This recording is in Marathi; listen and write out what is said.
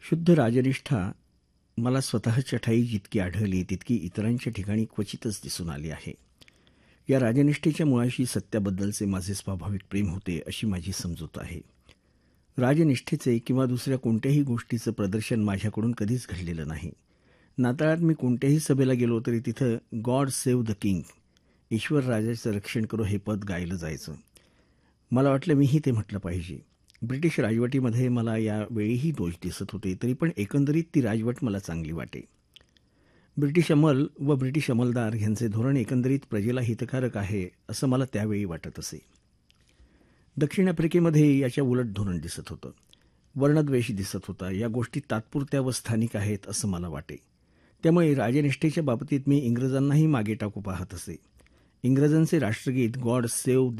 शुद्ध राजनिष्ठा मला स्वतःच्या ठायी जितकी आढळली तितकी इतरांच्या ठिकाणी क्वचितच दिसून आली आहे. या राजनिष्ठेच्या मुळाशी सत्याबद्दलचे माझे स्वाभाविक प्रेम होते अशी माझी समजूत आहे. राजनिष्ठेचे किंवा दुसऱ्या कोणत्याही गोष्टीचं प्रदर्शन माझ्याकडून कधीच घडलेलं नाही. नाताळात मी कोणत्याही सभेला गेलो तरी तिथं गॉड सेव्ह द किंग, ईश्वर राजाचं रक्षण करो हे पद गायलं जायचं. मला वाटलं मीही ते म्हटलं पाहिजे. ब्रिटिश राजवटीमध्ये मला यावेळीही दोष दिसत होते, तरी पण एकंदरीत ती राजवट मला चांगली वाटे. ब्रिटिश अंमल व ब्रिटिश अंमलदार यांचे धोरण एकंदरीत प्रजेला हितकारक आहे असं मला त्यावेळी वाटत असे. दक्षिण आफ्रिकेमध्ये याच्या उलट धोरण दिसत होतं. वर्णद्वेष दिसत होता. या गोष्टी तात्पुरत्या व स्थानिक आहेत असं मला वाटे. त्यामुळे राजनिष्ठेच्या बाबतीत मी इंग्रजांनाही मागे टाकू पाहत असे. इंग्रजांचे राष्ट्रगीत गॉड सेव्ह